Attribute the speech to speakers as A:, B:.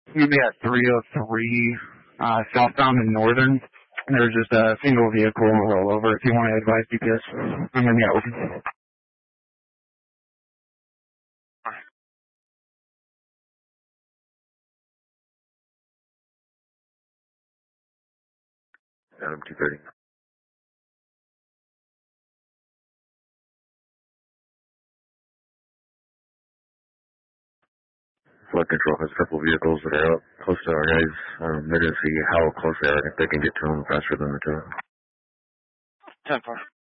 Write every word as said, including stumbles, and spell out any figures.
A: Meet me at three oh three uh, southbound and northern. There's just a single vehicle rollover. If you want to advise G P S, I'm in the open.
B: Adam two thirty. Flood control has a couple vehicles that are out close to our guys. Um, they're going to see how close they are and if they can get to them faster than the two.
A: ten four.